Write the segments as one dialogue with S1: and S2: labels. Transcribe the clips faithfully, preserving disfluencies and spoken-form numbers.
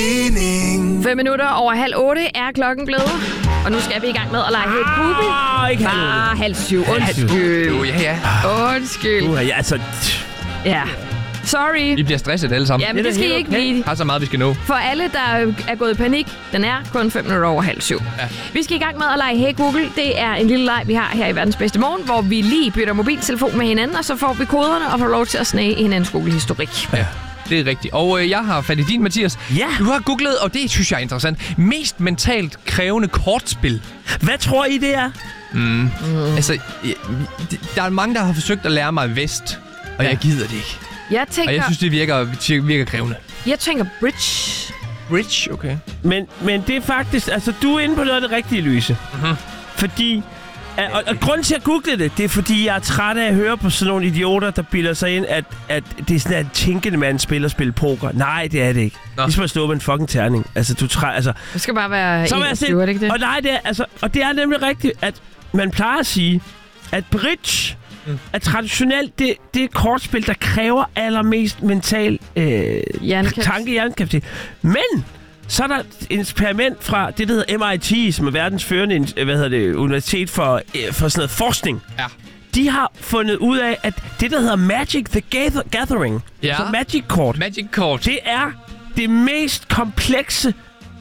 S1: Fem minutter over halv otte er klokken blevet. Og nu skal vi i gang med at lege helt Google.
S2: Ah, ikke halv
S1: Bare halv syv. Undskyld.
S3: Ja, ja.
S1: Undskyld.
S2: Uh, ja, altså...
S1: Ja. Sorry.
S3: Vi bliver stresset alle sammen.
S1: Ja, men det skal I ikke blive.
S3: Har så meget, vi skal nå.
S1: For alle, der er gået i panik, den er kun fem minutter over halv syv.
S3: Ja.
S1: Vi skal i gang med at lege Hey Google. Det er en lille leg, vi har her i Verdens Bedste Morgen, hvor vi lige bytter mobiltelefon med hinanden, og så får vi koderne og får lov til at snage i hinandens Google-historik.
S3: Ja, det er rigtigt. Og øh, jeg har fat i din, Mathias.
S2: Ja.
S3: Du har googlet, og det synes jeg er interessant, mest mentalt krævende kortspil.
S2: Hvad tror I, det er?
S3: Mm. Mm. Altså, jeg, der er mange, der har forsøgt at lære mig vest, og ja. jeg gider det ikke.
S1: Jeg tænker,
S3: og jeg synes, det virker, virker krævende.
S1: Jeg tænker bridge.
S3: Bridge, okay.
S2: Men, men det er faktisk... Altså, du er inde på noget af det rigtige, Louise.
S3: Mm-hmm.
S2: Fordi... Og, og grunden til at google det, det er fordi, jeg er træt af at høre på sådan nogle idioter, der bilder sig ind, at, at det er sådan, at tænkende mand spiller spil poker. Nej, det er det ikke. Nå. Ligesom at slå med en fucking terning. Altså, du træ... Altså,
S1: det skal bare være enogtyve, er det ikke det?
S2: Og nej, det er, altså, og det er nemlig rigtigt, at man plejer at sige, at bridge mm. er traditionelt det, det er et kortspil, der kræver allermest mental øh, tanke- hjernekapacitet. Men... så er der et eksperiment fra det, der hedder M I T, som er verdens førende hvad hedder det, universitet for, for sådan noget forskning.
S3: Ja.
S2: De har fundet ud af, at det, der hedder Magic the Gathering,
S3: ja.
S2: så Magic Kort,
S3: Magic Kort,
S2: det er det mest komplekse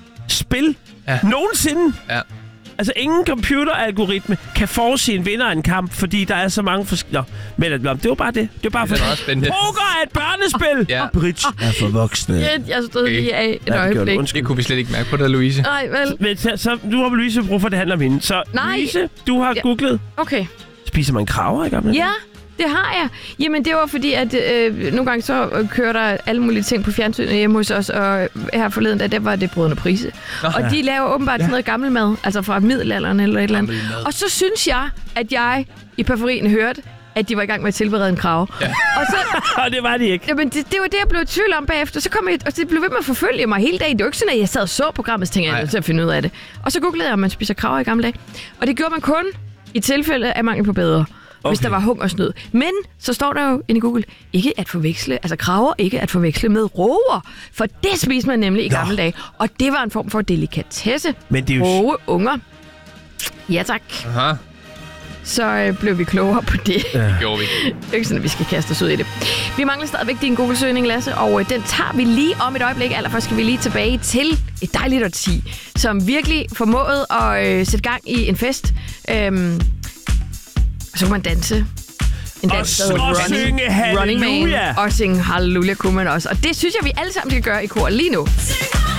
S2: spil ja. nogensinde. Ja. Altså, ingen computeralgoritme kan forudse en vinder af en kamp, fordi der er så mange forskellige... Men det var bare det. Det var bare
S3: det
S2: for...
S3: er spændende.
S2: Poker er et børnespil!
S3: ja.
S2: Bridge er for voksne.
S1: Ja, jeg stod okay. lige af et ja, øjeblik.
S3: Det, det kunne vi slet ikke mærke på dig, Louise.
S1: Nej, vel.
S2: Men så, så nu har Louise brug for, det handler om hende. Så
S1: Nej.
S2: Louise, du har ja. googlet.
S1: Okay.
S2: Spiser man kraver i gamle?
S1: Ja. Det har jeg. Jamen, det var fordi, at øh, nogle gange så øh, kører der alle mulige ting på fjernsynet hjemme hos os, og her forleden, da der var det Brødrene Price. Nå, og ja. de laver åbenbart ja. sådan noget gammel mad, altså fra middelalderen eller et eller andet. Og så synes jeg, at jeg i periferien hørte, at de var i gang med at tilberede en krave. Ja. Og så,
S2: og det var de ikke.
S1: Jamen, det, det var det, jeg blev i tvivl om bagefter. Så kom jeg, og det blev ved med at forfølge mig hele dagen. Det var ikke sådan, at jeg sad og så programmet, så tænkte jeg, jeg til at finde ud af det. Og så googlede jeg, om man spiser kraver i gamle dage. Og det gjorde man kun i tilfælde af mangel på bedre. Okay. Hvis der var hungersnød. Men så står der jo inde i Google, ikke at forveksle, altså kraver ikke at forveksle med råger. For det spiser man nemlig i Nå. gamle dage. Og det var en form for delikatesse.
S2: Men det er jo...
S1: Råge unger. Ja, tak.
S3: Aha.
S1: Så øh, blev vi klogere på det.
S3: Ja. Gjorde vi.
S1: Det er ikke sådan, at vi skal kaste os ud i det. Vi mangler stadigvæk din Google-søgning, Lasse, og øh, den tager vi lige om et øjeblik. Allerførst skal vi lige tilbage til et dejligt årti, som virkelig formåede at øh, sætte gang i en fest. Øhm, Så kunne man danse. En dans,
S2: og og
S1: running,
S2: synge halleluja.
S1: Running Man. Og synge halleluja kunne man også. Og det synes jeg, vi alle sammen skal gøre i kor lige nu.